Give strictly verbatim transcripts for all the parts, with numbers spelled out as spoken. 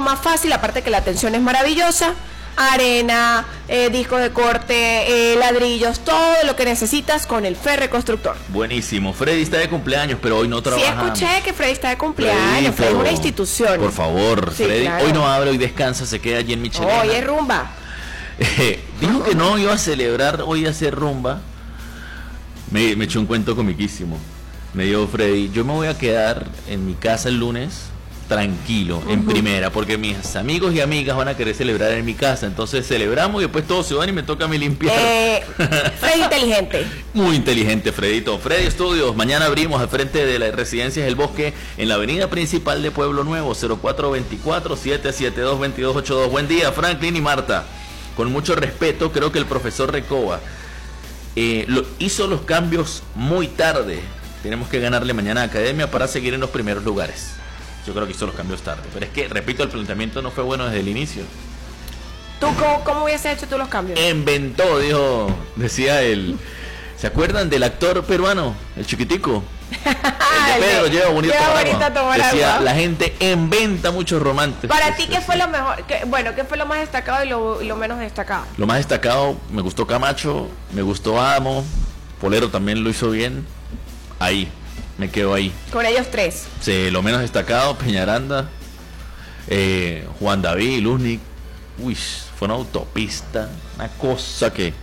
más fácil, aparte que la atención es maravillosa. Arena, eh, discos de corte, eh, ladrillos, todo lo que necesitas con el Ferre Constructor. Buenísimo. Freddy está de cumpleaños, pero hoy no trabaja. Sí, escuché que Freddy está de cumpleaños. Freddy es una institución. Por favor, sí, Freddy. Claro. Hoy no abre, hoy descansa, se queda allí en Michelena. Hoy es rumba. Eh, dijo que no iba a celebrar hoy a hacer rumba. Me, me echó un cuento comiquísimo. Me dijo Freddy, yo me voy a quedar en mi casa el lunes tranquilo, uh-huh. en primera, porque mis amigos y amigas van a querer celebrar en mi casa, entonces celebramos y después todos se van y me toca a mí limpiar. Eh, Freddy inteligente. Muy inteligente, Fredito. Freddy Studios, mañana abrimos al frente de las Residencias del Bosque en la avenida principal de Pueblo Nuevo, cero cuatro dos cuatro, siete siete dos, dos dos ocho dos. Buen día, Franklin y Marta. Con mucho respeto, creo que el profesor Recoba eh, lo, hizo los cambios muy tarde. Tenemos que ganarle mañana a Academia para seguir en los primeros lugares. Yo creo que hizo los cambios tarde. Pero es que, repito, el planteamiento no fue bueno desde el inicio. ¿Tú cómo, cómo hubieses hecho tú los cambios? Inventó, dijo, decía él. ¿Se acuerdan del actor peruano, el chiquitico? El de Pedro, lleva bonito a tomar Decía, agua. La gente inventa muchos romances. Para ti, ¿qué fue lo mejor? ¿Qué, bueno, ¿qué fue lo más destacado y lo, y lo menos destacado? Lo más destacado, me gustó Camacho, me gustó Amo, Polero también lo hizo bien. Ahí, me quedo ahí. Con ellos tres. Sí, lo menos destacado, Peñaranda, eh, Juan David, Luznik. Uy, fue una autopista, una cosa que...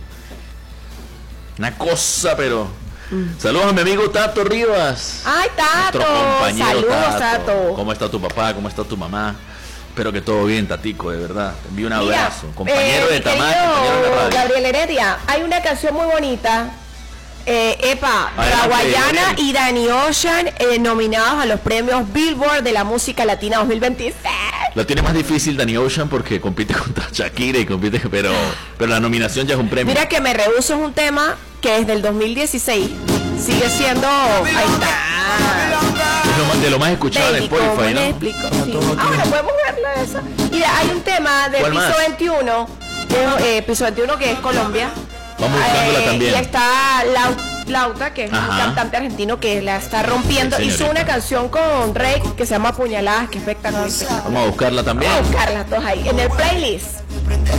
Una cosa, pero... Mm. Saludos a mi amigo Tato Rivas. ¡Ay, Tato! Compañero Saludos, Tato. Tato. ¿Cómo está tu papá? ¿Cómo está tu mamá? Espero que todo bien, Tatico, de verdad. Te envío un Mira, abrazo. Compañero eh, de Tamar, querido compañero de radio. Gabriel Heredia, hay una canción muy bonita. Eh, Epa, Raguayana y Danny Ocean eh, nominados a los premios Billboard de la música latina dos mil veintiséis. Lo tiene más difícil Danny Ocean porque compite contra Shakira y compite, pero, pero la nominación ya es un premio. Mira que Me Rehuso es un tema que desde el dos mil dieciséis sigue siendo... Ahí está. Es lo más, de lo más escuchado en Spotify, ¿no? Explico, sí. Ah, bueno, podemos verlo eso. Y hay un tema de Piso más? veintiuno, que, eh, Piso veintiuno, que es Colombia. Vamos buscándola eh, también. Y está Lau, Lauta, que es Ajá. un cantante argentino que la está rompiendo. Sí, hizo una canción con Drake que se llama Puñaladas, que espectacular. Vamos a buscarla también. Vamos a buscarlas todas ahí, en el playlist.